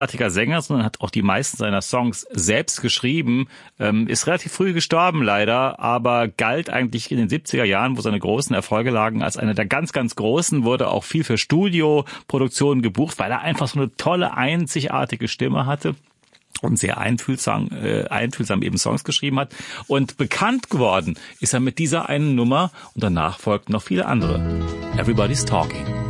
Sänger, sondern hat auch die meisten seiner Songs selbst geschrieben, ist relativ früh gestorben leider, aber galt eigentlich in den 70er Jahren, wo seine großen Erfolge lagen, als einer der ganz, ganz großen, wurde auch viel für Studioproduktionen gebucht, weil er einfach so eine tolle, einzigartige Stimme hatte und sehr einfühlsam eben Songs geschrieben hat. Und bekannt geworden ist er mit dieser einen Nummer und danach folgten noch viele andere. Everybody's Talking.